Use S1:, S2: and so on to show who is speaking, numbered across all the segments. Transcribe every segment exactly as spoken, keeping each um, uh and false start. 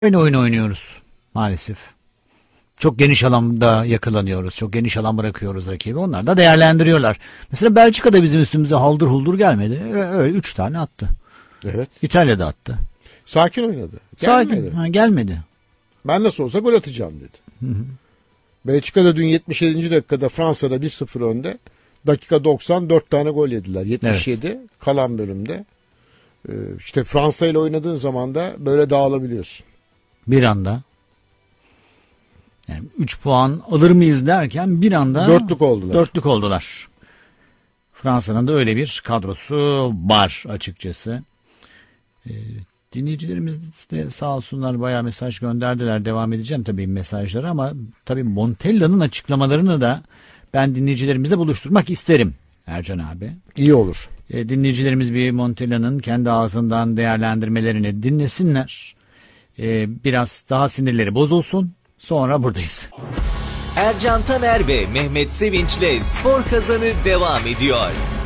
S1: Aynı oyun oynuyoruz maalesef. Çok geniş alanda yakalanıyoruz. Çok geniş alan bırakıyoruz rakibi. Onlar da değerlendiriyorlar. Mesela Belçika'da bizim üstümüze haldır huldur gelmedi. Öyle üç tane attı.
S2: Evet.
S1: İtalya'da attı.
S2: Sakin oynadı.
S1: Sakin.
S2: Gelmedi.
S1: Ha, gelmedi.
S2: Ben nasıl olsa gol atacağım dedi. Hı hı. Belçika'da dün yetmiş yedinci dakikada Fransa'da bir sıfır önde. Dakika doksan dört tane gol yediler. yetmiş yedi evet. Kalan bölümde. Ee, işte Fransa ile oynadığın zaman da böyle dağılabiliyorsun.
S1: Bir anda. Yani üç puan alır mıyız derken bir anda
S2: dörtlük oldular.
S1: Dörtlük oldular. Fransa'nın da öyle bir kadrosu var açıkçası. Ee, dinleyicilerimiz de sağ olsunlar bayağı mesaj gönderdiler. Devam edeceğim tabii mesajları ama tabii Montella'nın açıklamalarını da ben dinleyicilerimizle buluşturmak isterim Ercan abi.
S2: İyi olur.
S1: Ee, dinleyicilerimiz bir Montella'nın kendi ağzından değerlendirmelerini dinlesinler. Ee, biraz daha sinirleri bozulsun. Sonra buradayız.
S3: Ercan Taner ve Mehmet Sevinç'le Spor Kazanı devam ediyor.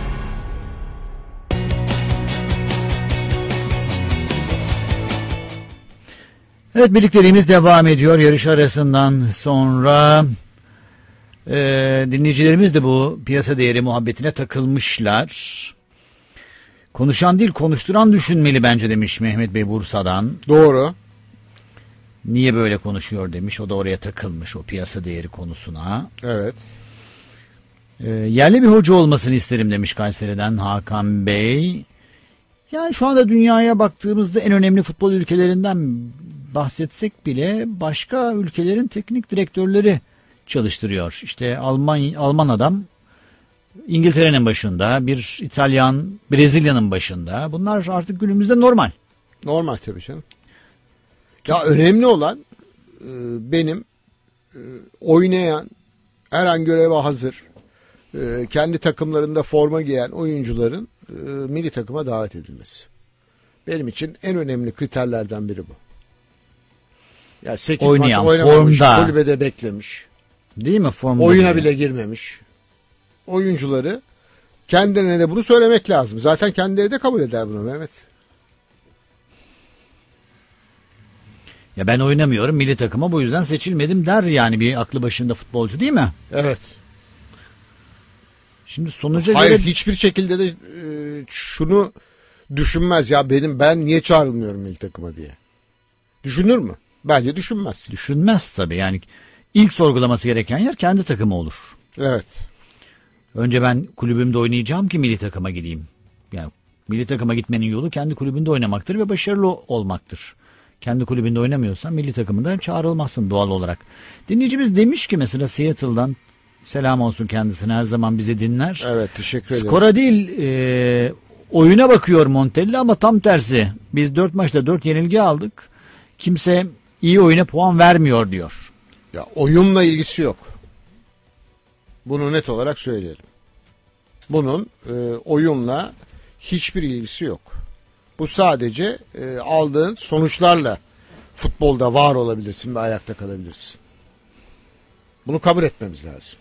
S1: Evet, birlikteliğimiz devam ediyor. Yarış arasından sonra e, dinleyicilerimiz de bu piyasa değeri muhabbetine takılmışlar. Konuşan değil konuşturan düşünmeli bence demiş Mehmet Bey Bursa'dan.
S2: Doğru.
S1: Niye böyle konuşuyor demiş. O da oraya takılmış o piyasa değeri konusuna.
S2: Evet.
S1: E, yerli bir hoca olmasını isterim demiş Kayseri'den Hakan Bey. Yani şu anda dünyaya baktığımızda en önemli futbol ülkelerinden bahsetsek bile başka ülkelerin teknik direktörleri çalıştırıyor. İşte Alman Alman adam İngiltere'nin başında, bir İtalyan Brezilya'nın başında. Bunlar artık günümüzde normal.
S2: Normal tabii canım. Ya önemli olan e, benim e, oynayan, her an göreve hazır, e, kendi takımlarında forma giyen oyuncuların e, milli takıma davet edilmesi. Benim için en önemli kriterlerden biri bu. Ya sekiz maç oynamamış,
S1: formda.
S2: kulübede beklemiş.
S1: Değil mi? Formda
S2: oyuna
S1: diyor.
S2: bile girmemiş. Oyuncuları kendilerine de bunu söylemek lazım. Zaten kendileri de kabul eder bunu Mehmet.
S1: Ya ben oynamıyorum milli takıma bu yüzden seçilmedim der yani bir aklı başında futbolcu değil mi?
S2: Evet.
S1: Şimdi sonuca
S2: Hayır
S1: göre...
S2: hiçbir şekilde de e, şunu düşünmez ya benim ben niye çağrılmıyorum milli takıma diye. Düşünür mü? Bence düşünmez.
S1: Düşünmez tabii yani ilk sorgulaması gereken yer kendi takımı olur.
S2: Evet.
S1: Önce ben kulübümde oynayacağım ki milli takıma gideyim. Yani milli takıma gitmenin yolu kendi kulübünde oynamaktır ve başarılı olmaktır. Kendi kulübünde oynamıyorsan milli takımında çağrılmazsın doğal olarak. Dinleyicimiz demiş ki mesela Seattle'dan selam olsun kendisine her zaman bizi dinler.
S2: Evet teşekkür ederim.
S1: Skora değil e, oyuna bakıyor Montella ama tam tersi. Biz dört maçta dört yenilgi aldık. Kimse iyi oyuna puan vermiyor diyor.
S2: Ya oyunla ilgisi yok. Bunu net olarak söyleyelim. Bunun e, oyunla hiçbir ilgisi yok. Bu sadece e, aldığın sonuçlarla futbolda var olabilirsin ve ayakta kalabilirsin. Bunu kabul etmemiz lazım.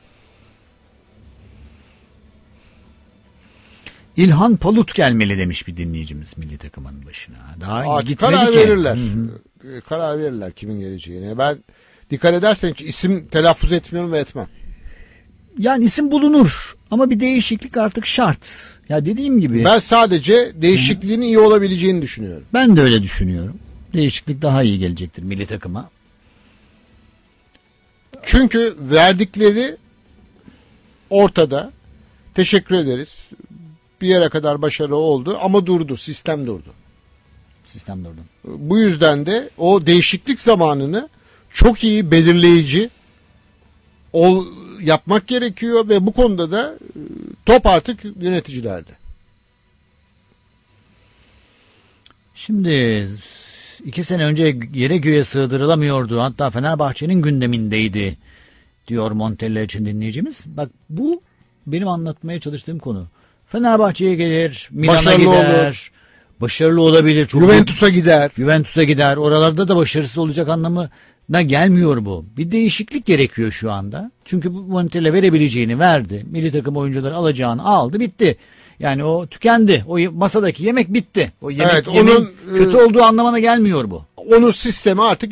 S1: İlhan Palut gelmeli demiş bir dinleyicimiz milli takımın başına. Daha
S2: Artık karar
S1: ki.
S2: verirler.
S1: Hı hı.
S2: Karar verirler kimin geleceğine. Ben dikkat edersen hiç isim telaffuz etmiyorum ve etmem.
S1: Yani isim bulunur ama bir değişiklik artık şart. Ya dediğim gibi.
S2: Ben sadece değişikliğin Hı. iyi olabileceğini düşünüyorum.
S1: Ben de öyle düşünüyorum. Değişiklik daha iyi gelecektir milli takıma.
S2: Çünkü verdikleri ortada. Teşekkür ederiz. Bir yere kadar başarı oldu ama durdu. Sistem durdu.
S1: Sistem durdu.
S2: Bu yüzden de o değişiklik zamanını çok iyi belirleyici ol, yapmak gerekiyor ve bu konuda da top artık yöneticilerde.
S1: Şimdi iki sene önce yere göğe sığdırılamıyordu. Hatta Fenerbahçe'nin gündemindeydi diyor Montella için dinleyicimiz. Bak bu benim anlatmaya çalıştığım konu. Fenerbahçe'ye gelir, Milan'a gider, olur. Başarılı olabilir. Çok
S2: Juventus'a gider.
S1: Juventus'a gider. Oralarda da başarısız olacak anlamına gelmiyor bu. Bir değişiklik gerekiyor şu anda. Çünkü bu Montella verebileceğini verdi. Milli takım oyuncuları alacağını aldı, bitti. Yani o tükendi. O masadaki yemek bitti. O yemek,
S2: Evet,
S1: yemeğin
S2: onun,
S1: kötü
S2: e,
S1: olduğu anlamına gelmiyor bu.
S2: Onun sistemi artık